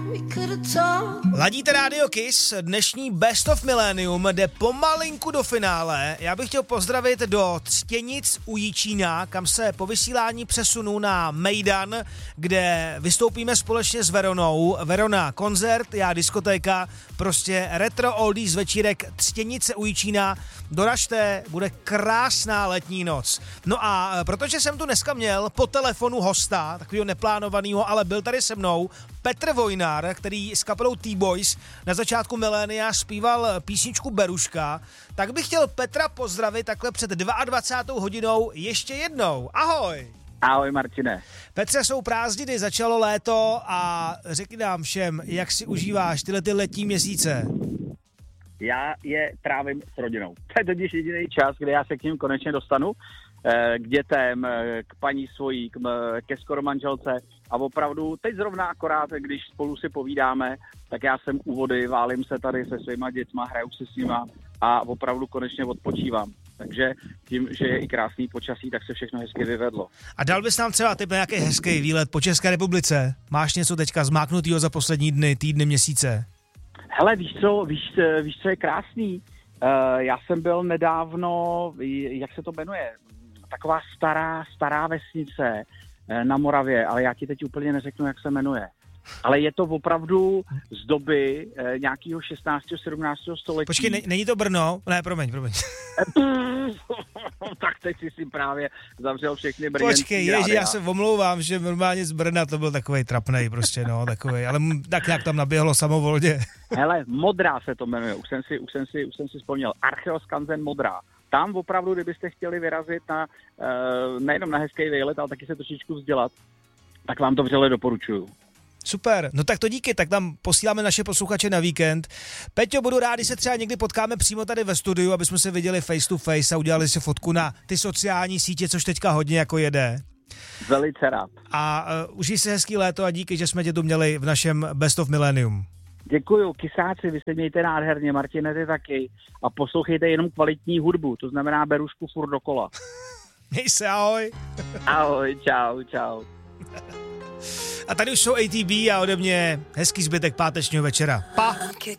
Ladíte Radio Kiss, dnešní Best of Millennium jde pomalinku do finále. Já bych chtěl pozdravit do Třtěnic u Jičína, kam se po vysílání přesunu na Mejdan, kde vystoupíme společně s Veronou. Verona koncert, já diskotéka, prostě retro oldies večírek Třtěnice u Jičína. Doražte, bude krásná letní noc. No a protože jsem tu dneska měl po telefonu hosta, takového neplánovaného, ale byl tady se mnou, Petr Vojnar, který s kapelou T-Boys na začátku milénia zpíval písničku Beruška, tak bych chtěl Petra pozdravit takhle před 22. hodinou ještě jednou. Ahoj! Ahoj Martine. Petře, jsou prázdniny, začalo léto a řekni nám všem, jak si užíváš tyhle ty letní měsíce. Já je trávím s rodinou. To je totiž jediný čas, kdy já se k ním konečně dostanu, k dětem, k paní svojí, ke skoro manželce a opravdu teď zrovna akorát, když spolu si povídáme, tak já jsem u vody, válím se tady se svýma dětma, hraju si s nima a opravdu konečně odpočívám. Takže tím, že je i krásný počasí, tak se všechno hezky vyvedlo. A dal bys nám třeba tip na nějaký hezký výlet po České republice? Máš něco teďka zmáknutýho za poslední dny, týdny, měsíce? Hele, víš, co je krásný? Já jsem byl nedávno, jak se to jmenuje, taková stará vesnice na Moravě, ale já ti teď úplně neřeknu, jak se jmenuje. Ale je to opravdu z doby nějakého 16. 17. století. Počkej, není to Brno? Ne, promiň. Tak teď si právě zavřel všechny brněnský. Počkej, já se omlouvám, že normálně z Brna to byl takovej trapnej prostě, no, takovej, ale tak nějak tam naběhlo samovolně. Hele, Modrá se to jmenuje, už jsem si vzpomněl, Archeoskanzen Modrá. Tam opravdu, kdybyste chtěli vyrazit na, nejenom na hezký výlet, ale taky se trošičku vzdělat, tak vám to vřele doporučuju. Super, no tak to díky, tak tam posíláme naše posluchače na víkend. Peťo, budu rád, když se třeba někdy potkáme přímo tady ve studiu, aby jsme se viděli face to face a udělali si fotku na ty sociální sítě, což teďka hodně jako jede. Velice rád. A užij si hezký léto a díky, že jsme tě tu měli v našem Best of Millennium. Děkuju, kysáci, vy se mějte nádherně, Martine, ty taky. A poslouchejte jenom kvalitní hudbu, to znamená Berušku furt dokola. Měj se, ahoj. Ahoj, čau. A tady už jsou ATB a ode mě hezký zbytek pátečního večera. Pa!